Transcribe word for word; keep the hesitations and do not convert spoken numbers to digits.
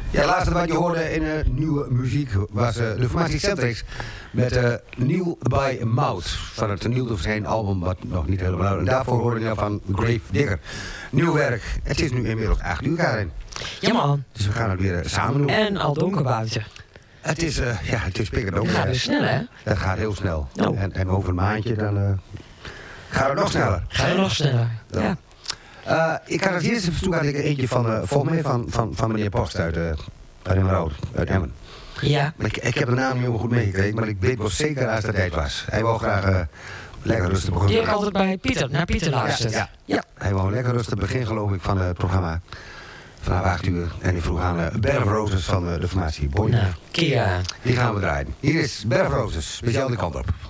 Ja, het laatste wat je hoorde in uh, nieuwe muziek was uh, de formatie Centrix met uh, Nieuw by Mouth van het nieuw te verschijnen album wat nog niet helemaal. En daarvoor hoorde je van Grave Digger. Nieuw werk. Het is nu inmiddels acht uur, Karin. Ja man. Dus we gaan het weer uh, samen doen. En al donker buiten. Het is, uh, ja, het is pikkerdonker. Het gaat dus snel hè? Het gaat heel snel. Oh. En, en over een maandje dan uh, gaat het nog sneller. Gaat het nog sneller. Dan. Ja. Uh, ik had het eerste verzoek had ik er eentje van, uh, volgens mij van, van, van meneer Post uit, uh, uit Emmerode, uit Emmen. Ja. Ik, ik heb de naam niet helemaal goed meegekregen, maar ik weet wel zeker als dat tijd was. Hij wou graag uh, lekker rustig beginnen. Die heb ik altijd bij Pieter, naar Pieter luisteren. Ja, ja, ja. Hij wou lekker rustig begin geloof ik van het programma. Vanaf acht uur. En ik vroeg aan uh, Bed of Roses van uh, de formatie Boy. Nou, Kia. Die gaan we draaien. Hier is Bed of Roses, speciaal de kant op.